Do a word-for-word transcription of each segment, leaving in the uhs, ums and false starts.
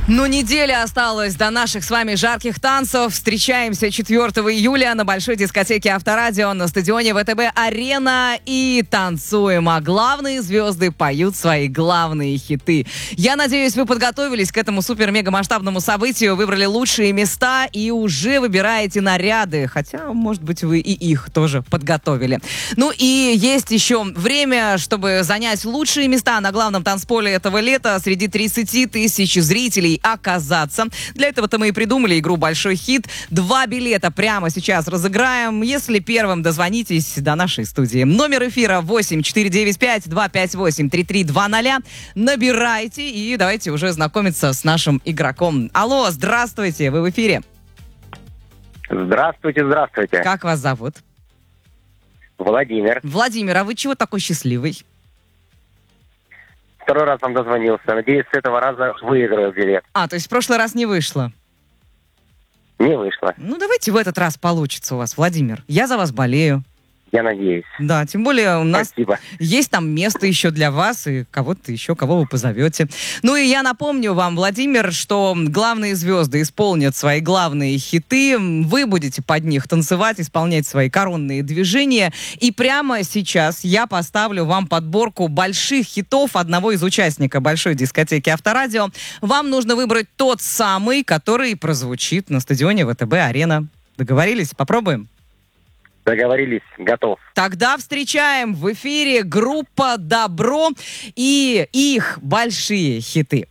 Ну, неделя осталась до наших с вами жарких танцев. Встречаемся четвёртого июля на большой дискотеке Авторадио на стадионе ВТБ-Арена и танцуем. А главные звезды поют свои главные хиты. Я надеюсь, вы подготовились к этому супер-мега-масштабному событию, выбрали лучшие места и уже выбираете наряды. Хотя, может быть, вы и их тоже подготовили. Ну и есть еще время, чтобы занять лучшие места на главном танцполе этого лета среди тридцати тысяч зрителей оказаться. Для этого-то мы и придумали игру «Большой хит». Два билета прямо сейчас разыграем, если первым дозвонитесь до нашей студии. Номер эфира восемь четыре девять пять два пять восемь три три два ноль. Набирайте и давайте уже знакомиться с нашим игроком. Алло, здравствуйте, вы в эфире. Здравствуйте, здравствуйте. Как вас зовут? Владимир. Владимир, а вы чего такой счастливый? Второй раз вам дозвонился. Надеюсь, с этого раза выиграю билет. А, то есть в прошлый раз не вышло? Не вышло. Ну, давайте в этот раз получится у вас, Владимир. Я за вас болею. Я надеюсь. Да, тем более у нас Спасибо. есть там место еще для вас и кого-то еще, кого вы позовете. Ну и я напомню вам, Владимир, что главные звезды исполнят свои главные хиты. Вы будете под них танцевать, исполнять свои коронные движения. И прямо сейчас я поставлю вам подборку больших хитов одного из участников большой дискотеки Авторадио. Вам нужно выбрать тот самый, который прозвучит на стадионе ВТБ-Арена. Договорились? Попробуем? Договорились, готов. Тогда встречаем в эфире группа «Добро» и их большие хиты.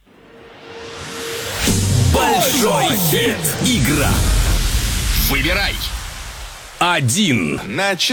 Большой хит. Игра. Выбирай. Один. Начи